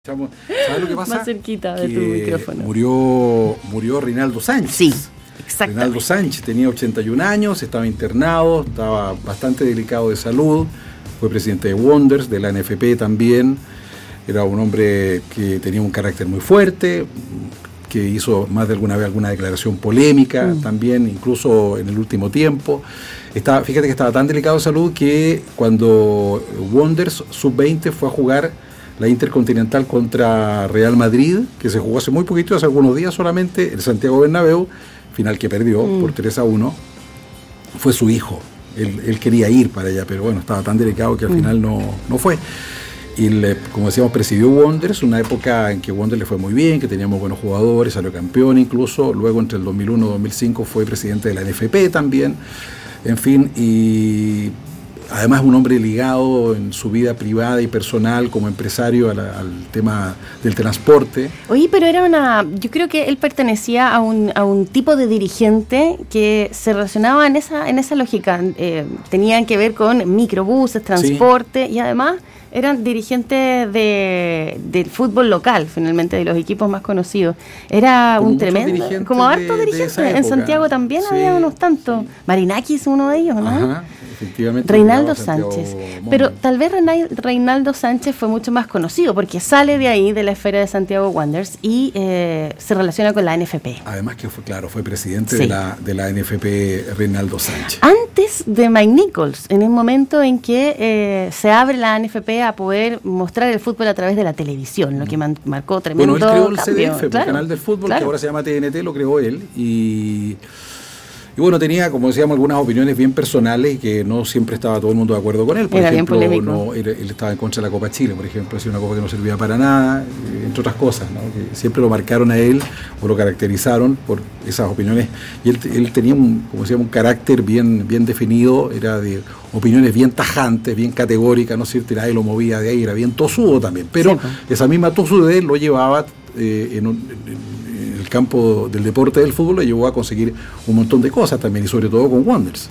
¿Sabes lo que pasa? Más cerquita de tu micrófono. Murió Reinaldo Sánchez. Sí, exactamente. Reinaldo Sánchez tenía 81 años, estaba internado, estaba bastante delicado de salud, fue presidente de Wanderers, de la NFP también. Era un hombre que tenía un carácter muy fuerte, que hizo más de alguna vez alguna declaración polémica también, incluso en el último tiempo. Fíjate que estaba tan delicado de salud que cuando Wanderers Sub-20 fue a jugar la Intercontinental contra Real Madrid, que se jugó hace muy poquito, hace algunos días solamente, el Santiago Bernabéu, final que perdió por 3-1, fue su hijo. Él quería ir para allá, pero bueno, estaba tan delicado que al final no fue. Y como decíamos, presidió Wanderers, una época en que Wanderers le fue muy bien, que teníamos buenos jugadores, salió campeón incluso, luego entre el 2001 y 2005 fue presidente de la NFP también, en fin, y además un hombre ligado en su vida privada y personal como empresario al tema del transporte. Oye, pero yo creo que él pertenecía a un tipo de dirigente que se relacionaba en esa lógica. Tenían que ver con microbuses, transporte, sí. Y además eran dirigentes del fútbol local, finalmente, de los equipos más conocidos. Era como un tremendo, como harto dirigente. En Santiago también había unos tantos. Sí. Marinakis, uno de ellos, ¿no? Ajá. Efectivamente, Reinaldo Sánchez. Pero tal vez Reinaldo Sánchez fue mucho más conocido porque sale de ahí, de la esfera de Santiago Wanderers, y se relaciona con la NFP. Además que fue presidente de la NFP Reinaldo Sánchez. Antes de Mike Nichols, en el momento en que se abre la NFP a poder mostrar el fútbol a través de la televisión, lo que marcó tremendo cambio. Bueno, él creó el CDF, el canal del fútbol, que ahora se llama TNT, lo creó él, y bueno, tenía, como decíamos, algunas opiniones bien personales y que no siempre estaba todo el mundo de acuerdo con él. Por ejemplo, él estaba en contra de la Copa Chile, por ejemplo, hacía una copa que no servía para nada, entre otras cosas, ¿no? Que siempre lo marcaron a él o lo caracterizaron por esas opiniones. Y él tenía, como decíamos, un carácter bien definido, era de opiniones bien tajantes, bien categóricas, ¿no es cierto? Y nadie lo movía de ahí, era bien tosudo también. Pero esa misma tosudez lo llevaba en el campo del deporte del fútbol, le llevó a conseguir un montón de cosas también, y sobre todo con Wanderers.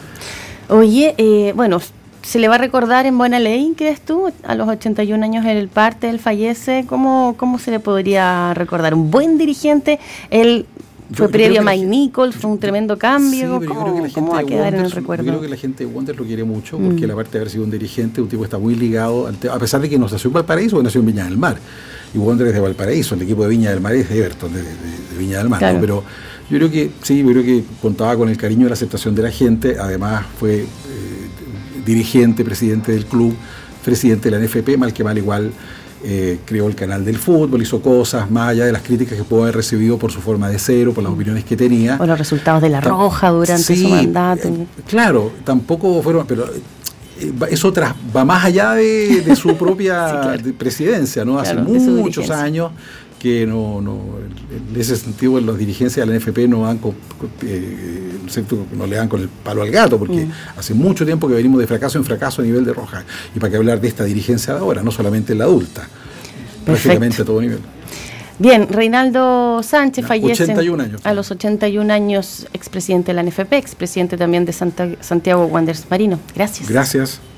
Oye, bueno, ¿se le va a recordar en buena ley, crees tú? A los 81 años él parte, él fallece. ¿Cómo se le podría recordar? ¿Un buen dirigente? Él fue previo a Mike Nichols, fue un tremendo cambio. Sí, ¿Cómo va a quedar en el recuerdo? Yo creo que la gente de Wanderers lo quiere mucho, porque la parte de haber sido un dirigente, un tipo está muy ligado, a pesar de que no nació en Valparaíso, nació en Viña del Mar. Y Wanderers es de Valparaíso, el equipo de Viña del Mar es de Everton, de Viña del Mar, claro. ¿No? Pero yo creo que contaba con el cariño y la aceptación de la gente. Además fue dirigente, presidente del club, presidente de la NFP, mal que mal igual creó el canal del fútbol, hizo cosas más allá de las críticas que pudo haber recibido por su forma de ser o por las opiniones que tenía. O los resultados de La Roja durante su mandato. Claro, tampoco fueron, pero eso va más allá de su propia presidencia, ¿no? Hace muchos años que no en ese sentido las dirigencias de la NFP no le dan con el palo al gato, porque hace mucho tiempo que venimos de fracaso en fracaso a nivel de Roja, y para qué hablar de esta dirigencia de ahora, no solamente en la adulta, prácticamente a todo nivel. Bien, Reinaldo Sánchez fallece 81 años, a los 81 años, expresidente de la NFP, expresidente también de Santiago Wanderers Marino. Gracias. Gracias.